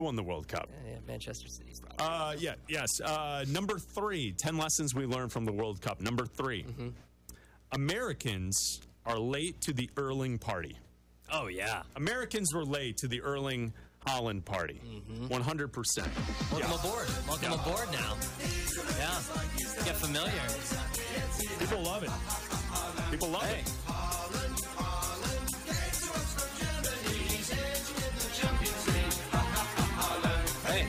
won the World Cup. Yeah, Manchester City's Yes. Number 3, 10 lessons we learned from the World Cup. Number 3, Americans are late to the Erling party. Oh, yeah. Americans were late to the Erling Haaland party. 100%. Welcome aboard. Welcome aboard now. Yeah. Get familiar. People love it. People love it. Hey.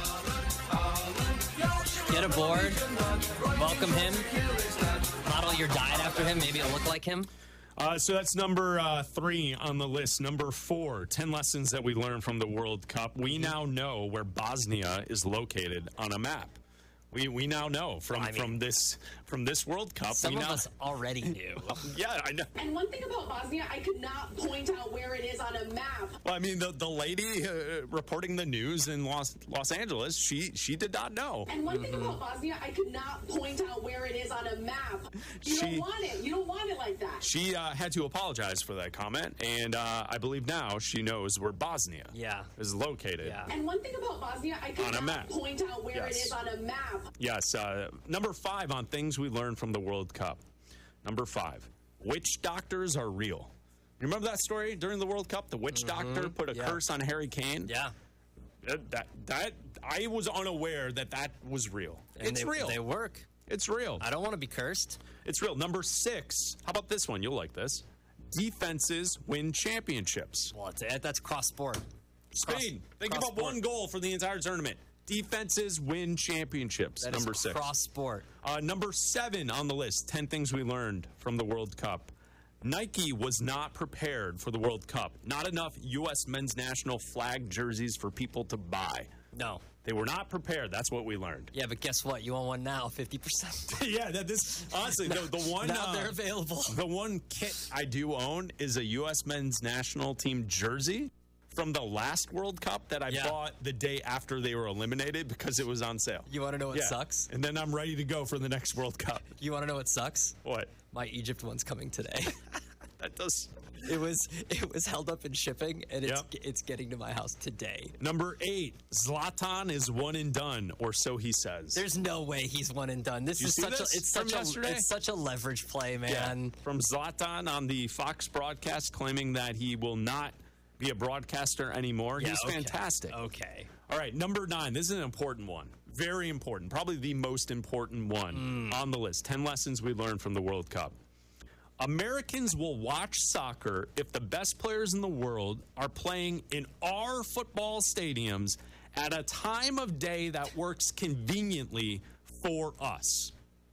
Get aboard. Welcome him. Model your diet after him. Maybe it'll look like him. So that's number 3 on the list. Number 4, 10 lessons that we learned from the World Cup. We now know where Bosnia is located on a map. We now know from this World Cup. Some of us already knew. Yeah, I know. And one thing about Bosnia, I could not point out where it is on a map. Well, I mean, the lady reporting the news in Los Angeles, she did not know. And one thing about Bosnia, I could not point out where it is on a map. You don't want it. You don't want it like that. She had to apologize for that comment, and I believe now she knows where Bosnia is located. Yeah. And one thing about Bosnia, I could not point out where it is on a map. Yes. Number 5 on things we learned from the World Cup. Number 5, witch doctors are real. You remember that story during the World Cup? The witch doctor put a curse on Harry Kane? Yeah. That I was unaware that was real. And it's real. They work. It's real. I don't want to be cursed. It's real. Number 6, how about this one? You'll like this. Defenses win championships. Well, that's cross-sport. Spain, they give up 1 goal for the entire tournament. Defenses win championships. That number is 6. Cross-sport. Number 7 on the list, 10 things we learned from the World Cup. Nike was not prepared for the World Cup. Not enough U.S. men's national flag jerseys for people to buy. No. They were not prepared. That's what we learned. Yeah, but guess what? You want one now, 50%. Yeah, honestly, the one... Now they're available. The one kit I do own is a U.S. men's national team jersey from the last World Cup that I bought the day after they were eliminated because it was on sale. You want to know what sucks? And then I'm ready to go for the next World Cup. You want to know what sucks? What? My Egypt one's coming today. That does. It was held up in shipping, and it's getting to my house today. Number 8, Zlatan is one and done, or so he says. There's no way he's one and done. It's such a leverage play, man. Yeah. From Zlatan on the Fox broadcast claiming that he will not be a broadcaster anymore. He's fantastic. Okay. All right, number 9. This is an important one. Very important. Probably the most important one on the list. 10 lessons we learned from the World Cup. Americans will watch soccer if the best players in the world are playing in our football stadiums at a time of day that works conveniently for us.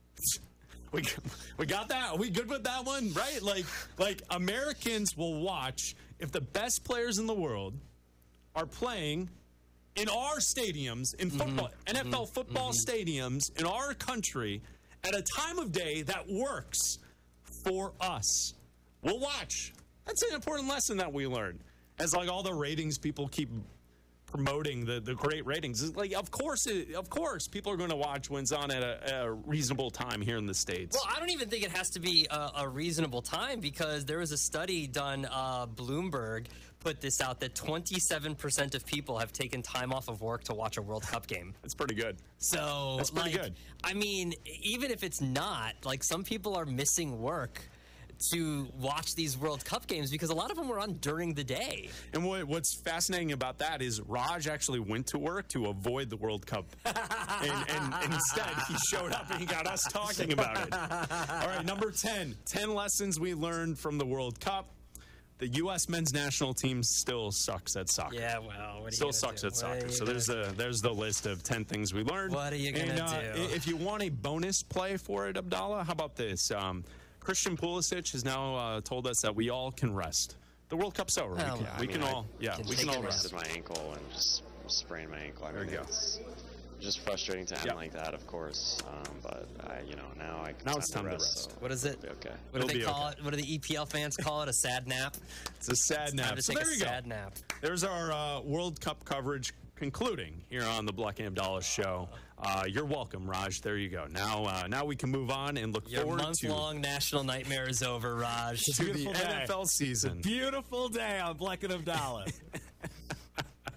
We got that? Are we good with that one? Right? Like Americans will watch if the best players in the world are playing in our stadiums, in football, NFL football stadiums in our country at a time of day that works for us. We'll watch. That's an important lesson that we learned. As like all the ratings people keep promoting, the great ratings. It's like, of course, people are going to watch when it's on at a reasonable time here in the States. Well, I don't even think it has to be a reasonable time because there was a study done, Bloomberg put this out, that 27% of people have taken time off of work to watch a World Cup game. That's pretty good. So, that's pretty good. I mean, even if it's not, like some people are missing work to watch these World Cup games because a lot of them were on during the day. And what's fascinating about that is Raj actually went to work to avoid the World Cup. and instead, he showed up and he got us talking about it. All right, number 10. 10 lessons we learned from the World Cup. The U.S. men's national team still sucks at soccer. Yeah, well, what are still sucks at soccer. So there's the list of 10 things we learned. What are you going to do? If you want a bonus play for it, Abdallah, how about this? Christian Pulisic has now told us that we all can rest. The World Cup's over. We can all rest. My ankle and just sprained my ankle. There you go. It's just frustrating to end like that, of course. But now it's time to rest. What is it? Okay. What do they call it? What do the EPL fans call it? A sad nap? It's a sad nap. So there you go. Sad nap. There's our World Cup coverage concluding here on the Black and Abdallah show. You're welcome, Raj. There you go. Now we can move on and look forward to... Your month-long national nightmare is over, Raj. To the NFL season. Beautiful day on Black and Abdallah.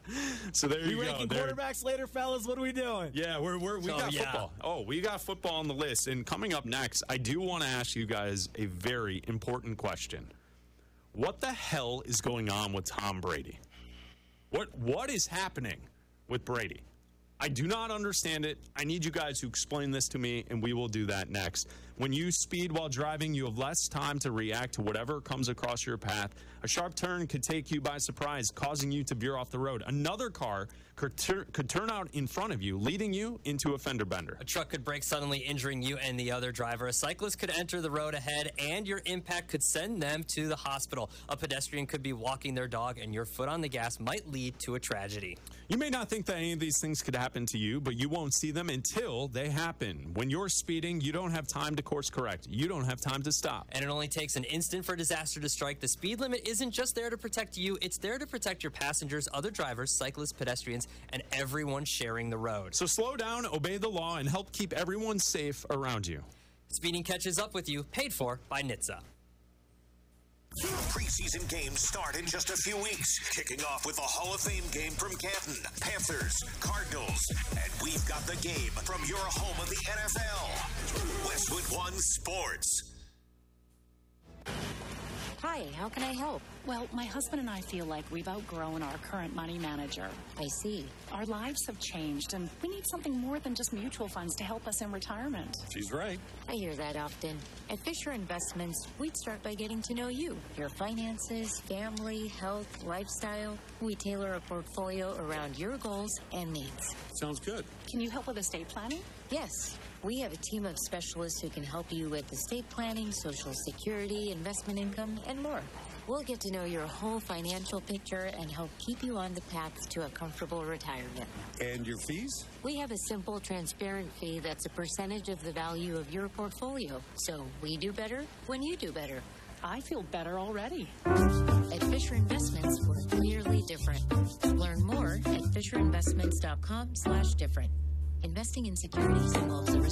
So there you go. ranking There- quarterbacks later, fellas. What are we doing? Yeah, we got football. Oh, we got football on the list. And coming up next, I do want to ask you guys a very important question. What the hell is going on with Tom Brady? What is happening with Brady? I do not understand it. I need you guys to explain this to me, and we will do that next. When you speed while driving, you have less time to react to whatever comes across your path. A sharp turn could take you by surprise, causing you to veer off the road. Another car could turn out in front of you, leading you into a fender bender. A truck could brake suddenly, injuring you and the other driver. A cyclist could enter the road ahead, and your impact could send them to the hospital. A pedestrian could be walking their dog, and your foot on the gas might lead to a tragedy. You may not think that any of these things could happen to you, but you won't see them until they happen. When you're speeding, you don't have time to course correct. You don't have time to stop. And it only takes an instant for disaster to strike. The speed limit isn't just there to protect you, it's there to protect your passengers, other drivers, cyclists, pedestrians, and everyone sharing the road. So slow down, obey the law, and help keep everyone safe around you. Speeding catches up with you, paid for by NHTSA. Preseason games start in just a few weeks, kicking off with the Hall of Fame game from Canton, Panthers, Cardinals, and we've got the game from your home of the NFL, Westwood One Sports. Hi, how can I help? Well, my husband and I feel like we've outgrown our current money manager. I see. Our lives have changed, and we need something more than just mutual funds to help us in retirement. She's right. I hear that often. At Fisher Investments, we'd start by getting to know you, your finances, family, health, lifestyle. We tailor a portfolio around your goals and needs. Sounds good. Can you help with estate planning? Yes, we have a team of specialists who can help you with estate planning, Social Security, investment income, and more. We'll get to know your whole financial picture and help keep you on the path to a comfortable retirement. And your fees? We have a simple, transparent fee that's a percentage of the value of your portfolio. So we do better when you do better. I feel better already. At Fisher Investments, we're clearly different. Learn more at FisherInvestments.com/different. Investing in securities involves a